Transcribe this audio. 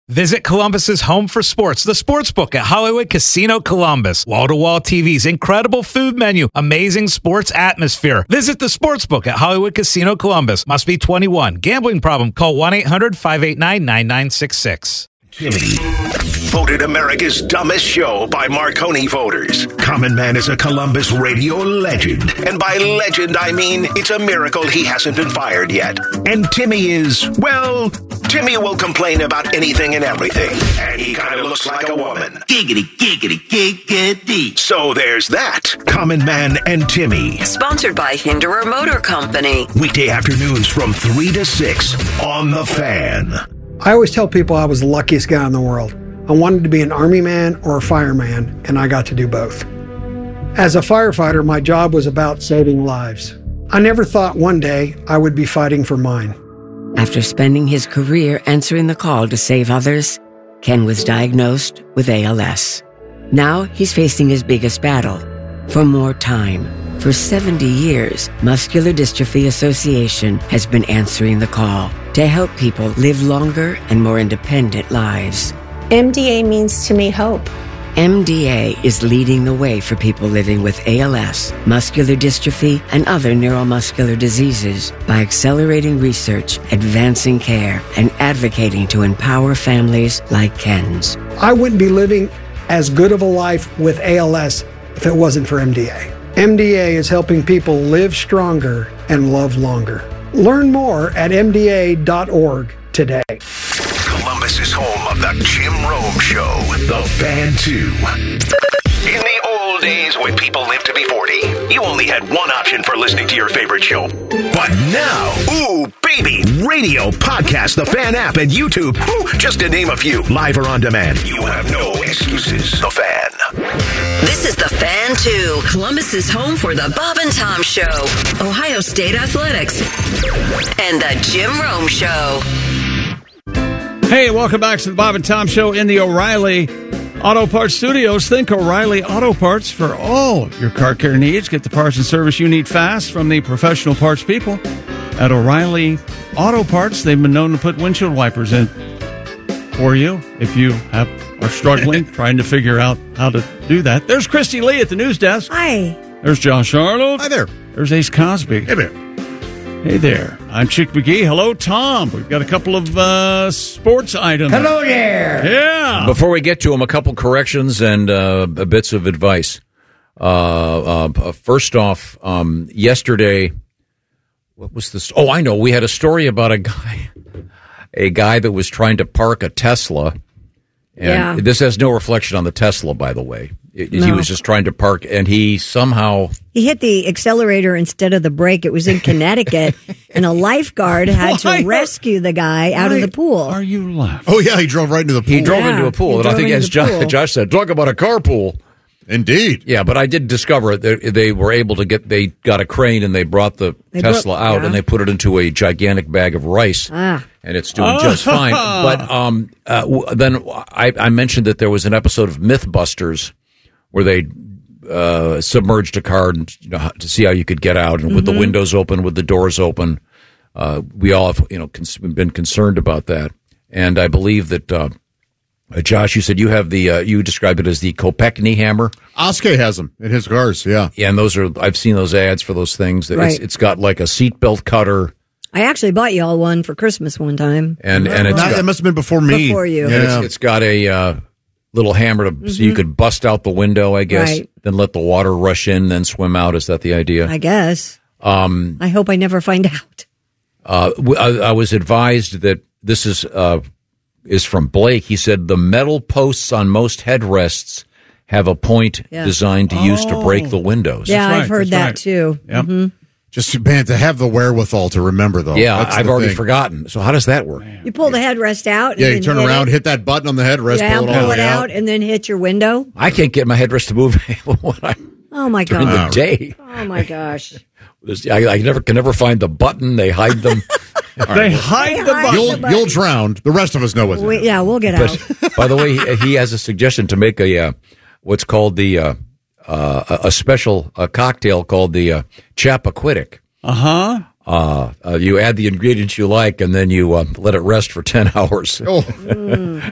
Visit Columbus's home for sports, the Sportsbook at Hollywood Casino Columbus. Wall-to-wall TVs, incredible food menu, amazing sports atmosphere. Visit the Sportsbook at Hollywood Casino Columbus. Must be 21. Gambling problem? Call 1-800-589-9966. Timmy, voted America's dumbest show by Marconi voters. Common Man is a Columbus radio legend. And by legend, I mean it's a miracle he hasn't been fired yet. And Timmy is, well, Timmy will complain about anything and everything. And he kind of looks like a woman. Giggity, giggity, giggity. So there's that. Common Man and Timmy. Sponsored by Hinderer Motor Company. Weekday afternoons from 3 to 6 on The Fan. I always tell people I was the luckiest guy in the world. I wanted to be an army man or a fireman, and I got to do both. As a firefighter, my job was about saving lives. I never thought one day I would be fighting for mine. After spending his career answering the call to save others, Ken was diagnosed with ALS. Now he's facing his biggest battle, for more time. For 70 years, Muscular Dystrophy Association has been answering the call to help people live longer and more independent lives. MDA means to me hope. MDA is leading the way for people living with ALS, muscular dystrophy, and other neuromuscular diseases by accelerating research, advancing care, and advocating to empower families like Ken's. I wouldn't be living as good of a life with ALS if it wasn't for MDA. MDA is helping people live stronger and love longer. Learn more at MDA.org today. Columbus is home of the Jim Rome Show, The Fan 2. In the old days when people lived to be 40, you only had one option for listening to your favorite show. But now, ooh, baby, radio, podcast, The Fan app, and YouTube, just to name a few, live or on demand. You have no excuses. The Fan. This is The Fan 2, Columbus's home for the Bob and Tom Show, Ohio State Athletics, and the Jim Rome Show. Hey, welcome back to the Bob and Tom Show in the O'Reilly Auto Parts Studios. Think O'Reilly Auto Parts for all your car care needs. Get the parts and service you need fast from the professional parts people at O'Reilly Auto Parts. They've been known to put windshield wipers in for you if you are struggling, trying to figure out how to do that. There's Christy Lee at the news desk. Hi. There's Josh Arnold. Hi there. There's Ace Cosby. Hey there. Hey there. I'm Chick McGee. Hello, Tom. We've got a couple of sports items. Hello there. Yeah. Before we get to them, a couple corrections and bits of advice. First off, yesterday, what was this? Oh, I know. We had a story about a guy that was trying to park a Tesla. And this has no reflection on the Tesla, by the way. He was just trying to park, and he somehow... He hit the accelerator instead of the brake. It was in Connecticut, and a lifeguard had to rescue the guy out of the pool. Are you laughing? Oh, yeah, he drove right into the pool. He drove into a pool, and I think, as Josh said, talk about a carpool. Indeed. Yeah, but I did discover they were able to they got a crane, and they brought the Tesla out, and they put it into a gigantic bag of rice. And it's doing just fine. But then I mentioned that there was an episode of Mythbusters where they submerged a car to see how you could get out, and with the windows open, with the doors open. We all have been concerned about that, and I believe that Josh, you said you have you described it as the Kopechne hammer. Oskay has them in his cars. Yeah, and I've seen those ads for those things. Right. It's got like a seatbelt cutter. I actually bought you all one for Christmas one time. And it must have been before me. Before you. Yeah. It's got a little hammer so you could bust out the window, I guess, then let the water rush in, then swim out. Is that the idea? I guess. I hope I never find out. I was advised that this is from Blake. He said the metal posts on most headrests have a point designed to use to break the windows. Yeah, I've heard that too. Yep. Mm-hmm. Just, man, to have the wherewithal to remember, though. Yeah, I've already forgotten. So how does that work? You pull the headrest out. Yeah, you turn around, hit that button on the headrest, pull it all the way out. And then hit your window. I can't get my headrest to move when I'm during the day. Oh, my gosh. I can never find the button. They hide them. They hide the button. You'll drown. The rest of us know what's in it. Yeah, we'll get out. By the way, he has a suggestion to make what's called a special cocktail called the Chappaquiddick. You add the ingredients you like, and then you let it rest for 10 hours.